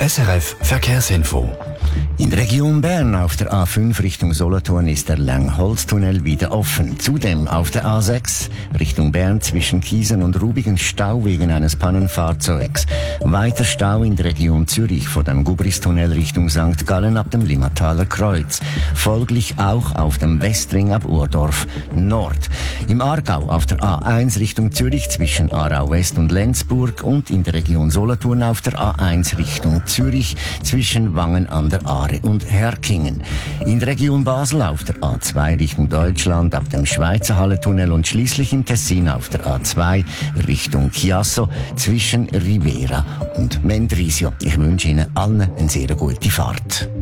SRF Verkehrsinfo. In der Region Bern auf der A5 Richtung Solothurn ist der Langholztunnel wieder offen. Zudem auf der A6 Richtung Bern zwischen Kiesen und Rubigen Stau wegen eines Pannenfahrzeugs. Weiter Stau in der Region Zürich vor dem Gubristunnel Richtung St. Gallen ab dem Limmataler Kreuz. Folglich auch auf dem Westring ab Urdorf Nord. Im Aargau auf der A1 Richtung Zürich zwischen Aarau West und Lenzburg und in der Region Solothurn auf der A1 Richtung Zürich zwischen Wangen an der Aare und Herkingen. In der Region Basel auf der A2 Richtung Deutschland ab dem Schweizer Hallentunnel und schließlich im Tessin auf der A2 Richtung Chiasso zwischen Rivera und Mendrisio. Ich wünsche Ihnen allen eine sehr gute Fahrt.